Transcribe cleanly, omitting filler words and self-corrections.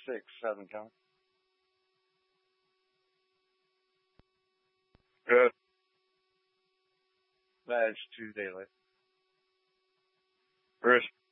6, Southern County. Good. That's 2 daily. Chris.